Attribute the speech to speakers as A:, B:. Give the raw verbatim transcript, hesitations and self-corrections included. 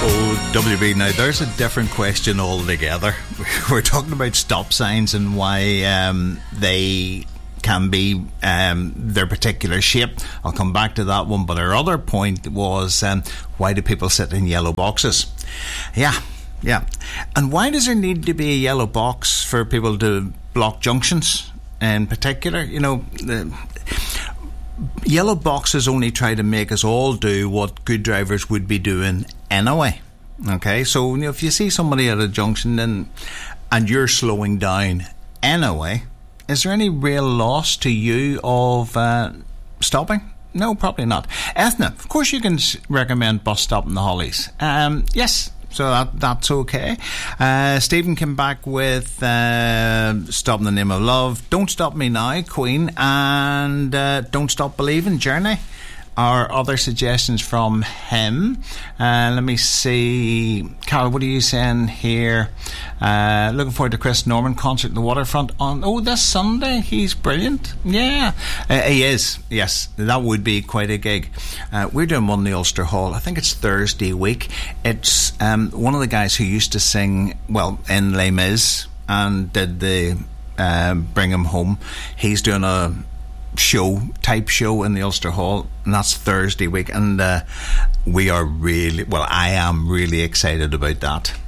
A: Oh, W B, now there's a different question altogether. We're talking about stop signs and why um, they can be um, their particular shape. I'll come back to that one, but our other point was um, why do people sit in yellow boxes? Yeah, yeah. And why does there need to be a yellow box for people to block junctions in particular? You know, the yellow boxes only try to make us all do what good drivers would be doing anyway. Okay, so you know, if you see somebody at a junction and, and you're slowing down anyway, is there any real loss to you of uh, stopping? No, probably not. Ethna, of course you can recommend bus stop in the Hollies. Um, yes, so that, that's okay. Uh, Stephen came back with uh, Stop in the Name of Love, Don't Stop Me Now, Queen, and uh, Don't Stop Believing, Journey. Our other suggestions from him. Uh, let me see. Carol, what are you saying here? Uh, looking forward to Chris Norman concert in the Waterfront on, oh, this Sunday. He's brilliant. Yeah, uh, he is. Yes, that would be quite a gig. Uh, we're doing one in the Ulster Hall. I think it's Thursday week. It's um, one of the guys who used to sing, well, in Les Mis and did the uh, Bring Him Home. He's doing a show type show in the Ulster Hall, and that's Thursday week, and uh, we are really well I am really excited about that.